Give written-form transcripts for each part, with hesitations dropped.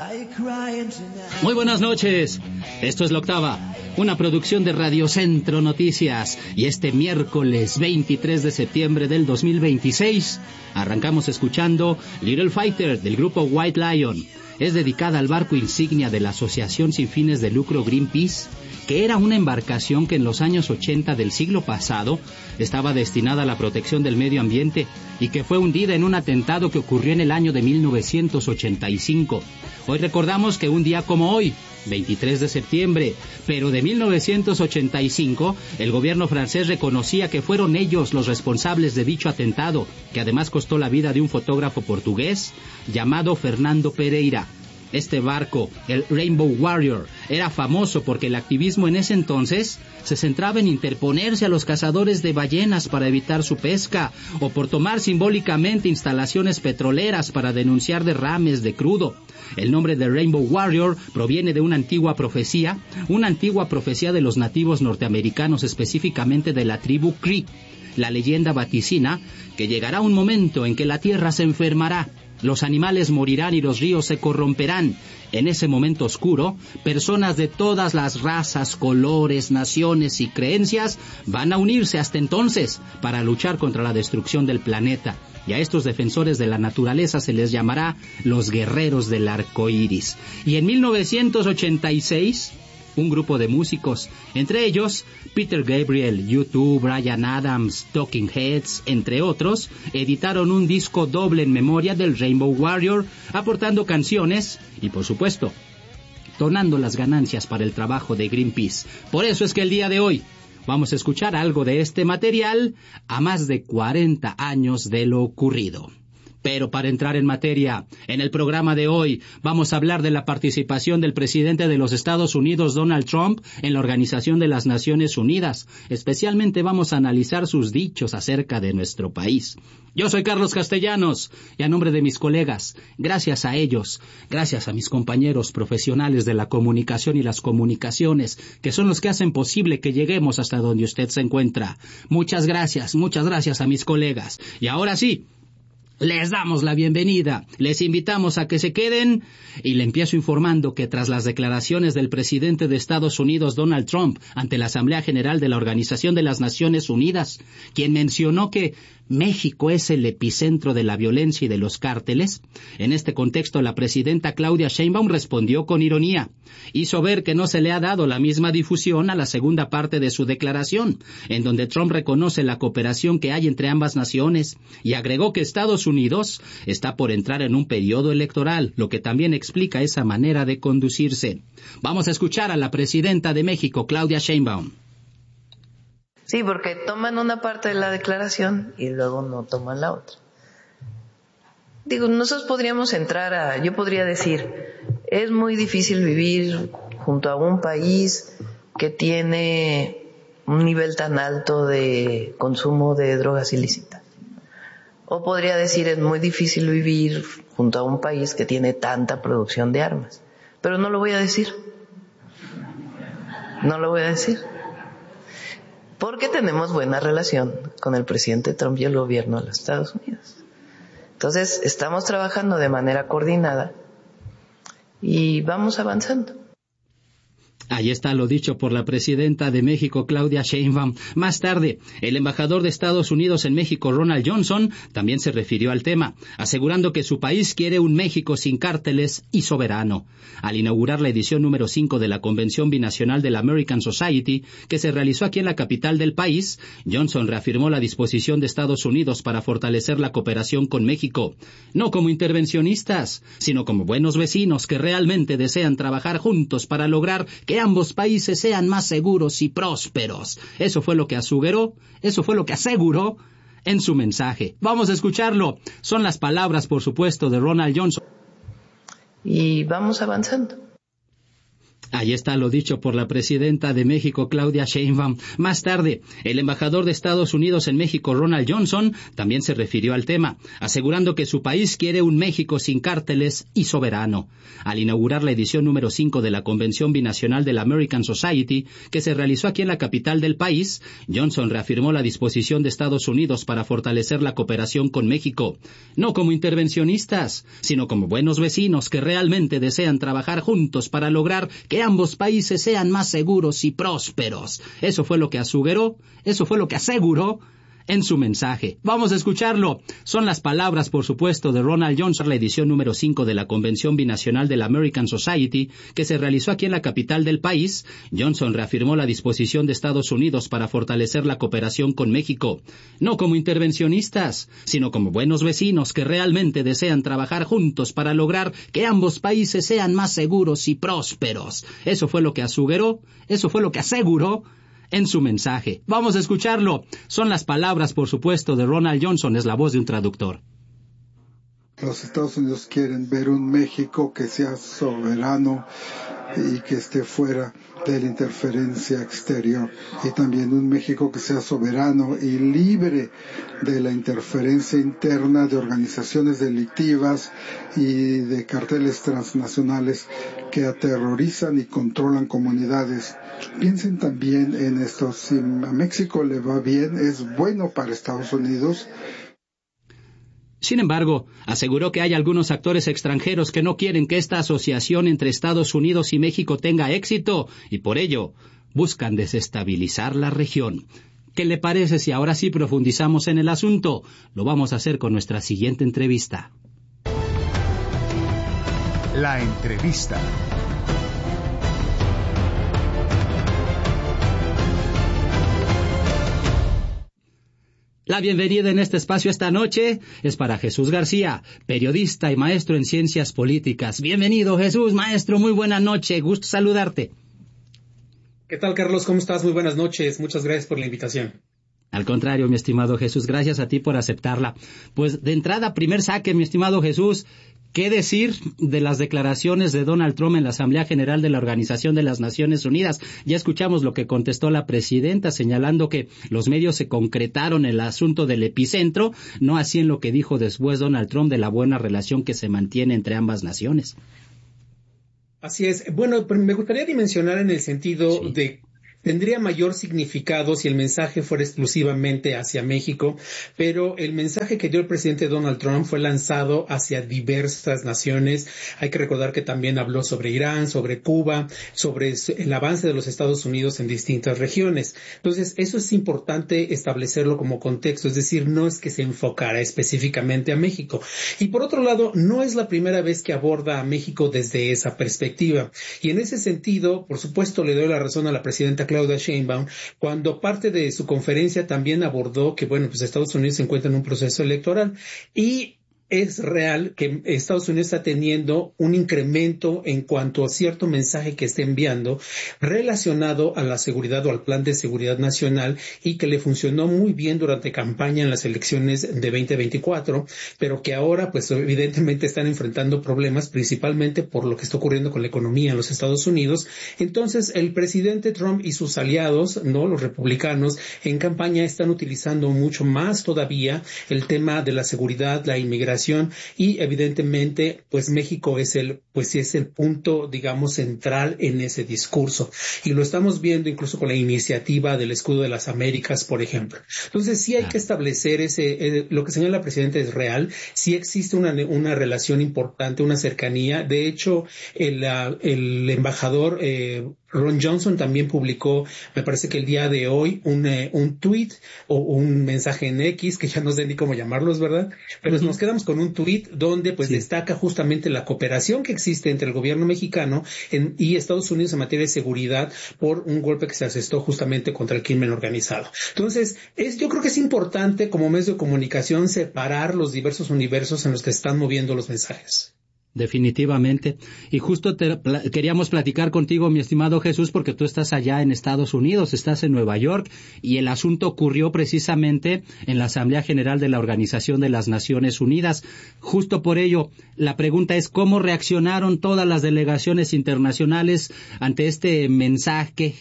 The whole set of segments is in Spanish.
Muy buenas noches. Esto es La Octava, una producción de Radio Centro Noticias. Y este miércoles 23 de septiembre del 2026 arrancamos escuchando Little Fighter del grupo White Lion. Es dedicada al barco insignia de la asociación sin fines de lucro Greenpeace, que era una embarcación que en los años 80 del siglo pasado estaba destinada a la protección del medio ambiente y que fue hundida en un atentado que ocurrió en el año de 1985. Hoy recordamos que un día como hoy, 23 de septiembre, pero de 1985, el gobierno francés reconocía que fueron ellos los responsables de dicho atentado, que además costó la vida de un fotógrafo portugués llamado Fernando Pereira. Este barco, el Rainbow Warrior, era famoso porque el activismo en ese entonces se centraba en interponerse a los cazadores de ballenas para evitar su pesca, o por tomar simbólicamente instalaciones petroleras para denunciar derrames de crudo. El nombre de Rainbow Warrior proviene de una antigua profecía de los nativos norteamericanos, específicamente de la tribu Cree. La leyenda vaticina que llegará un momento en que la tierra se enfermará, los animales morirán y los ríos se corromperán. En ese momento oscuro, personas de todas las razas, colores, naciones y creencias van a unirse hasta entonces para luchar contra la destrucción del planeta. Y a estos defensores de la naturaleza se les llamará los guerreros del arco iris. Y en 1986... un grupo de músicos, entre ellos Peter Gabriel, U2, Bryan Adams, Talking Heads, entre otros, editaron un disco doble en memoria del Rainbow Warrior, aportando canciones y, por supuesto, donando las ganancias para el trabajo de Greenpeace. Por eso es que el día de hoy vamos a escuchar algo de este material a más de 40 años de lo ocurrido. Pero para entrar en materia, en el programa de hoy vamos a hablar de la participación del presidente de los Estados Unidos, Donald Trump, en la Organización de las Naciones Unidas. Especialmente vamos a analizar sus dichos acerca de nuestro país. Yo soy Carlos Castellanos y a nombre de mis colegas, gracias a ellos, gracias a mis compañeros profesionales de la comunicación y las comunicaciones, que son los que hacen posible que lleguemos hasta donde usted se encuentra. Muchas gracias a mis colegas. Y ahora sí, les damos la bienvenida, les invitamos a que se queden y le empiezo informando que tras las declaraciones del presidente de Estados Unidos, Donald Trump, ante la Asamblea General de la Organización de las Naciones Unidas, quien mencionó que México es el epicentro de la violencia y de los cárteles, en este contexto la presidenta Claudia Sheinbaum respondió con ironía. Hizo ver que no se le ha dado la misma difusión a la segunda parte de su declaración, en donde Trump reconoce la cooperación que hay entre ambas naciones y agregó que Estados Unidos está por entrar en un periodo electoral, lo que también explica esa manera de conducirse. Vamos a escuchar a la presidenta de México, Claudia Sheinbaum. Sí, porque toman una parte de la declaración y luego no toman la otra. Digo, nosotros podríamos yo podría decir, es muy difícil vivir junto a un país que tiene un nivel tan alto de consumo de drogas ilícitas. O podría decir, es muy difícil vivir junto a un país que tiene tanta producción de armas. Pero no lo voy a decir. Porque tenemos buena relación con el presidente Trump y el gobierno de los Estados Unidos. Entonces, estamos trabajando de manera coordinada y vamos avanzando. Ahí está lo dicho por la presidenta de México, Claudia Sheinbaum. Más tarde, el embajador de Estados Unidos en México, Ronald Johnson, también se refirió al tema, asegurando que su país quiere un México sin cárteles y soberano. Al inaugurar la edición número 5 de la Convención Binacional de la American Society, que se realizó aquí en la capital del país, Johnson reafirmó la disposición de Estados Unidos para fortalecer la cooperación con México, no como intervencionistas, sino como buenos vecinos que realmente desean trabajar juntos para lograr que ambos países sean más seguros y prósperos. Eso fue lo que aseguró en su mensaje. Vamos a escucharlo. Son las palabras, por supuesto, de Ronald Johnson. Y vamos avanzando. Ahí está lo dicho por la presidenta de México, Claudia Sheinbaum. Más tarde, el embajador de Estados Unidos en México, Ronald Johnson, también se refirió al tema, asegurando que su país quiere un México sin cárteles y soberano. Al inaugurar la edición número 5 de la Convención Binacional de la American Society, que se realizó aquí en la capital del país, Johnson reafirmó la disposición de Estados Unidos para fortalecer la cooperación con México, no como intervencionistas, sino como buenos vecinos que realmente desean trabajar juntos para lograr que ambos países sean más seguros y prósperos. Eso fue lo que aseguró en su mensaje. Vamos a escucharlo. Son las palabras, por supuesto, de Ronald Johnson, la edición número 5 de la Convención Binacional de la American Society, que se realizó aquí en la capital del país. Johnson reafirmó la disposición de Estados Unidos para fortalecer la cooperación con México, no como intervencionistas, sino como buenos vecinos que realmente desean trabajar juntos para lograr que ambos países sean más seguros y prósperos. Eso fue lo que aseguró en su mensaje. Vamos a escucharlo. Son las palabras, por supuesto, de Ronald Johnson, es la voz de un traductor. Los Estados Unidos quieren ver un México que sea soberano y que esté fuera de la interferencia exterior, y también un México que sea soberano y libre de la interferencia interna de organizaciones delictivas y de carteles transnacionales que aterrorizan y controlan comunidades. Piensen también en esto: si a México le va bien, es bueno para Estados Unidos. Sin embargo, aseguró que hay algunos actores extranjeros que no quieren que esta asociación entre Estados Unidos y México tenga éxito y por ello buscan desestabilizar la región. ¿Qué le parece si ahora sí profundizamos en el asunto? Lo vamos a hacer con nuestra siguiente entrevista. La entrevista. La bienvenida en este espacio esta noche es para Jesús García, periodista y maestro en ciencias políticas. Bienvenido, Jesús, maestro, muy buena noche, gusto saludarte. ¿Qué tal, Carlos? ¿Cómo estás? Muy buenas noches, muchas gracias por la invitación. Al contrario, mi estimado Jesús, gracias a ti por aceptarla. Pues de entrada, primer saque, mi estimado Jesús, ¿qué decir de las declaraciones de Donald Trump en la Asamblea General de la Organización de las Naciones Unidas? Ya escuchamos lo que contestó la presidenta, señalando que los medios se concretaron en el asunto del epicentro, no así en lo que dijo después Donald Trump de la buena relación que se mantiene entre ambas naciones. Así es. Bueno, me gustaría dimensionar en el sentido de tendría mayor significado si el mensaje fuera exclusivamente hacia México, pero el mensaje que dio el presidente Donald Trump fue lanzado hacia diversas naciones. Hay que recordar que también habló sobre Irán, sobre Cuba, sobre el avance de los Estados Unidos en distintas regiones. Entonces, eso es importante establecerlo como contexto, es decir, no es que se enfocara específicamente a México. Y por otro lado, no es la primera vez que aborda a México desde esa perspectiva. Y en ese sentido, por supuesto, le doy la razón a la presidenta Claudia Sheinbaum, cuando parte de su conferencia también abordó que, bueno, pues Estados Unidos se encuentra en un proceso electoral y es real que Estados Unidos está teniendo un incremento en cuanto a cierto mensaje que está enviando relacionado a la seguridad o al plan de seguridad nacional y que le funcionó muy bien durante campaña en las elecciones de 2024, pero que ahora pues evidentemente están enfrentando problemas principalmente por lo que está ocurriendo con la economía en los Estados Unidos. Entonces el presidente Trump y sus aliados, no los republicanos, en campaña están utilizando mucho más todavía el tema de la seguridad, la inmigración, y evidentemente pues México es el punto, digamos, central en ese discurso, y lo estamos viendo incluso con la iniciativa del Escudo de las Américas, por ejemplo. Entonces sí hay que establecer lo que señala la presidenta es real, sí existe una relación importante, una cercanía. De hecho, el embajador Ron Johnson también publicó, me parece que el día de hoy, un tweet o un mensaje en X, que ya no sé ni cómo llamarlos, ¿verdad? Pero nos quedamos con un tweet donde pues destaca justamente la cooperación que existe entre el gobierno mexicano y Estados Unidos en materia de seguridad por un golpe que se asestó justamente contra el crimen organizado. Entonces, yo creo que es importante como medio de comunicación separar los diversos universos en los que están moviendo los mensajes. Definitivamente. Y justo queríamos platicar contigo, mi estimado Jesús, porque tú estás allá en Estados Unidos, estás en Nueva York, y el asunto ocurrió precisamente en la Asamblea General de la Organización de las Naciones Unidas. Justo por ello, la pregunta es cómo reaccionaron todas las delegaciones internacionales ante este mensaje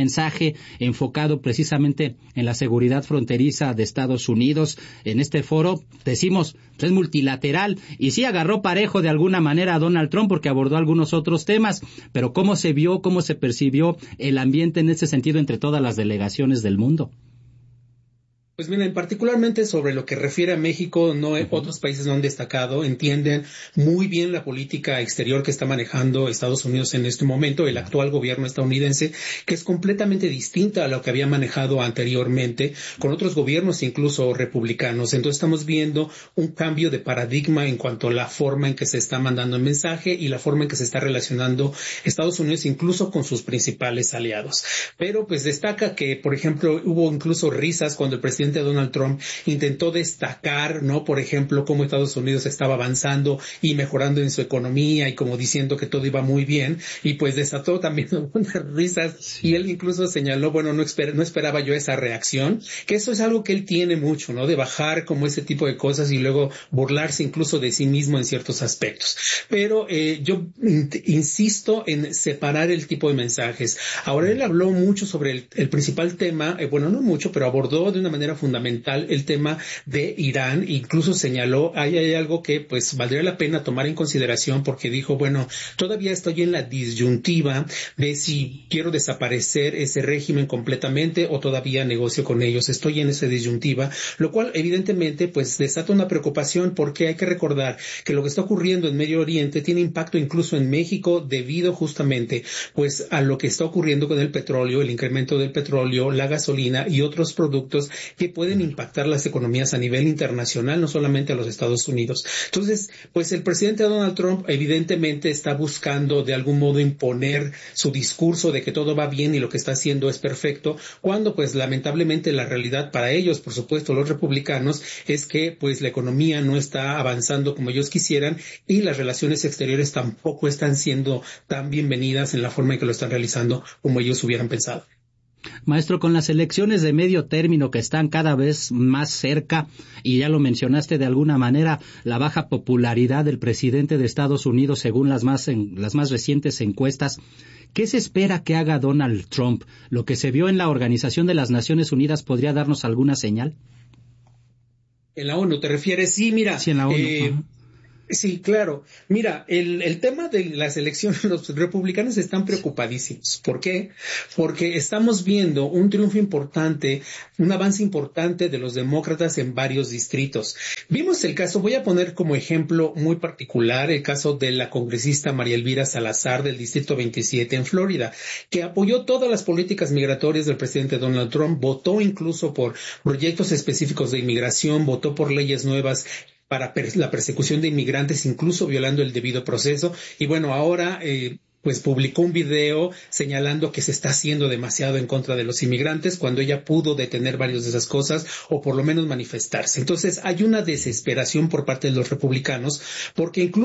enfocado precisamente en la seguridad fronteriza de Estados Unidos. En este foro, decimos, es multilateral, y sí agarró parejo de alguna manera a Donald Trump porque abordó algunos otros temas, pero ¿cómo se vio, cómo se percibió el ambiente en ese sentido entre todas las delegaciones del mundo? Pues miren, particularmente sobre lo que refiere a México, otros países no han destacado, entienden muy bien la política exterior que está manejando Estados Unidos en este momento, el actual gobierno estadounidense, que es completamente distinta a lo que había manejado anteriormente con otros gobiernos, incluso republicanos. Entonces estamos viendo un cambio de paradigma en cuanto a la forma en que se está mandando el mensaje y la forma en que se está relacionando Estados Unidos incluso con sus principales aliados. Pero pues destaca que, por ejemplo, hubo incluso risas cuando el presidente Donald Trump intentó destacar, ¿no? Por ejemplo, cómo Estados Unidos estaba avanzando y mejorando en su economía y como diciendo que todo iba muy bien, y pues desató también unas risas, y él incluso señaló, bueno, no esperaba yo esa reacción, que eso es algo que él tiene mucho, ¿no? De bajar como ese tipo de cosas y luego burlarse incluso de sí mismo en ciertos aspectos. Pero yo insisto en separar el tipo de mensajes. Ahora él habló mucho sobre el principal tema, bueno, no mucho, pero abordó de una manera fundamental el tema de Irán, incluso señaló, hay algo que pues valdría la pena tomar en consideración, porque dijo, bueno, todavía estoy en la disyuntiva de si quiero desaparecer ese régimen completamente o todavía negocio con ellos, estoy en esa disyuntiva, lo cual evidentemente pues desata una preocupación, porque hay que recordar que lo que está ocurriendo en Medio Oriente tiene impacto incluso en México debido justamente pues a lo que está ocurriendo con el petróleo, el incremento del petróleo, la gasolina y otros productos que pueden impactar las economías a nivel internacional, no solamente a los Estados Unidos. Entonces, pues el presidente Donald Trump evidentemente está buscando de algún modo imponer su discurso de que todo va bien y lo que está haciendo es perfecto, cuando pues lamentablemente la realidad para ellos, por supuesto los republicanos, es que pues la economía no está avanzando como ellos quisieran y las relaciones exteriores tampoco están siendo tan bienvenidas en la forma en que lo están realizando como ellos hubieran pensado. Maestro, con las elecciones de medio término que están cada vez más cerca, y ya lo mencionaste de alguna manera, la baja popularidad del presidente de Estados Unidos según las más recientes encuestas, ¿qué se espera que haga Donald Trump? ¿Lo que se vio en la Organización de las Naciones Unidas podría darnos alguna señal? ¿En la ONU te refieres? Sí, mira. Sí, en la ONU. Sí, claro. Mira, el tema de las elecciones, los republicanos están preocupadísimos. ¿Por qué? Porque estamos viendo un triunfo importante, un avance importante de los demócratas en varios distritos. Vimos el caso, voy a poner como ejemplo muy particular, el caso de la congresista María Elvira Salazar del Distrito 27 en Florida, que apoyó todas las políticas migratorias del presidente Donald Trump, votó incluso por proyectos específicos de inmigración, votó por leyes nuevas para la persecución de inmigrantes, incluso violando el debido proceso. Y bueno, ahora pues publicó un video señalando que se está haciendo demasiado en contra de los inmigrantes, cuando ella pudo detener varias de esas cosas o por lo menos manifestarse. Entonces hay una desesperación por parte de los republicanos, porque incluso